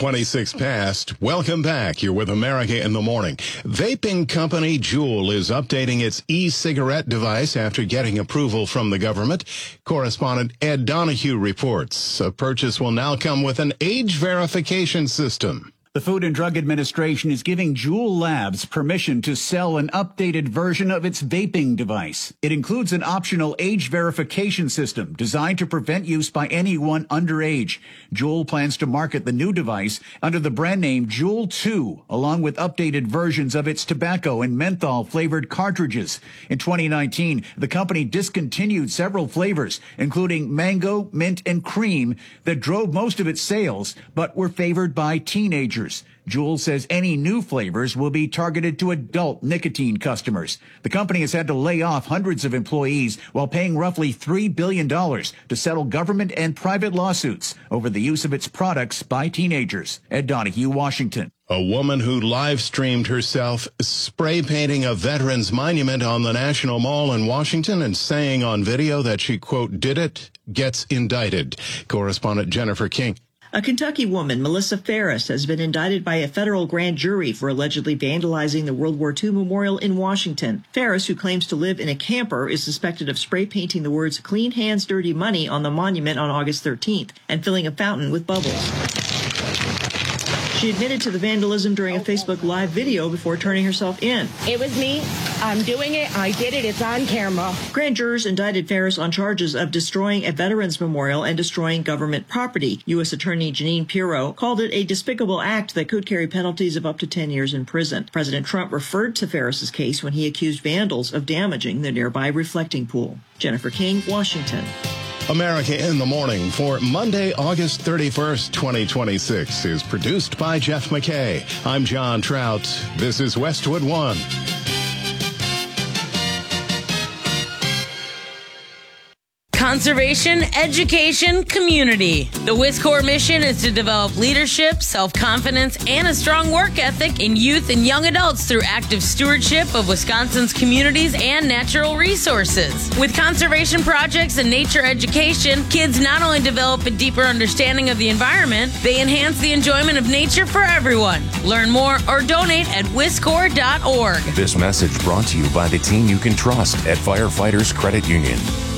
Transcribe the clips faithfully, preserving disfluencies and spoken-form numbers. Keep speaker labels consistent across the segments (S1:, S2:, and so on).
S1: twenty-six past. Welcome back. You're with America in the Morning. Vaping company Juul is updating its e-cigarette device after getting approval from the government. Correspondent Ed Donahue reports a purchase will now come with an age verification system.
S2: The Food and Drug Administration is giving Juul Labs permission to sell an updated version of its vaping device. It includes an optional age verification system designed to prevent use by anyone underage. Juul plans to market the new device under the brand name Juul two, along with updated versions of its tobacco and menthol-flavored cartridges. In twenty nineteen, the company discontinued several flavors, including mango, mint, and cream, that drove most of its sales, but were favored by teenagers. Juul says any new flavors will be targeted to adult nicotine customers. The company has had to lay off hundreds of employees while paying roughly three billion dollars to settle government and private lawsuits over the use of its products by teenagers. Ed Donahue, Washington.
S1: A woman who live-streamed herself spray painting a veterans monument on the National Mall in Washington and saying on video that she, quote, did it, gets indicted. Correspondent Jennifer King.
S3: A Kentucky woman, Melissa Ferris, has been indicted by a federal grand jury for allegedly vandalizing the World War Two memorial in Washington. Ferris, who claims to live in a camper, is suspected of spray painting the words "Clean Hands, Dirty Money" on the monument on August thirteenth and filling a fountain with bubbles. She admitted to the vandalism during a Facebook Live video before turning herself in.
S4: It was me. I'm doing it. I did it. It's on camera.
S3: Grand jurors indicted Ferris on charges of destroying a veterans memorial and destroying government property. U S Attorney Jeanine Pirro called it a despicable act that could carry penalties of up to ten years in prison. President Trump referred to Ferris's case when he accused vandals of damaging the nearby reflecting pool. Jennifer King, Washington.
S1: America in the Morning for Monday, August thirty-first, twenty twenty-six is produced by Jeff McKay. I'm John Trout. This is Westwood One.
S5: Conservation, education, community. The WISCOR mission is to develop leadership, self-confidence, and a strong work ethic in youth and young adults through active stewardship of Wisconsin's communities and natural resources. With conservation projects and nature education, kids not only develop a deeper understanding of the environment, they enhance the enjoyment of nature for everyone. Learn more or donate at wiscor dot org.
S6: This message brought to you by the team you can trust at Firefighters Credit Union.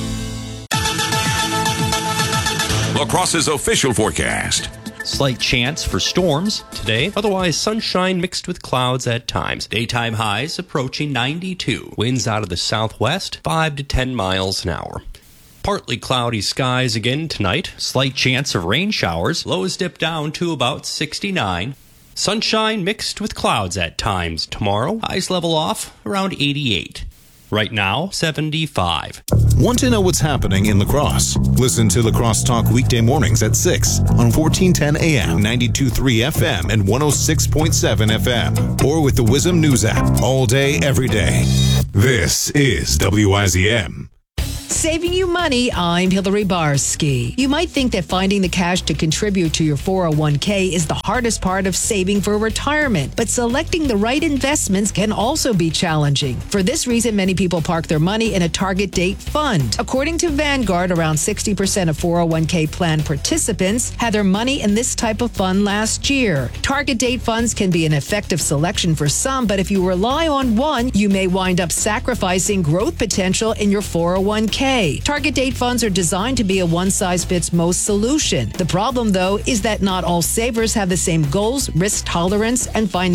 S7: La Crosse's official forecast.
S8: Slight chance for storms today, otherwise sunshine mixed with clouds at times. Daytime highs approaching ninety-two. Winds out of the southwest, five to ten miles an hour. Partly cloudy skies again tonight. Slight chance of rain showers. Lows dip down to about sixty-nine. Sunshine mixed with clouds at times tomorrow. Highs level off around eighty-eight. Right now, seventy-five.
S9: Want to know what's happening in La Crosse? Listen to La Crosse Talk weekday mornings at six on fourteen ten A M, ninety-two point three F M, and one oh six point seven F M. Or with the Wisdom News app, all day, every day. This is W I Z M.
S10: Saving you money, I'm Hillary Barsky. You might think that finding the cash to contribute to your four oh one k is the hardest part of saving for retirement, but selecting the right investments can also be challenging. For this reason, many people park their money in a target date fund. According to Vanguard, around sixty percent of four oh one k plan participants had their money in this type of fund last year. Target date funds can be an effective selection for some, but if you rely on one, you may wind up sacrificing growth potential in your four oh one k. Target date funds are designed to be a one-size-fits-most solution. The problem, though, is that not all savers have the same goals, risk tolerance, and financial